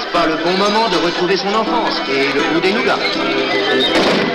pas le bon moment de retrouver son enfance et le goût des nougats.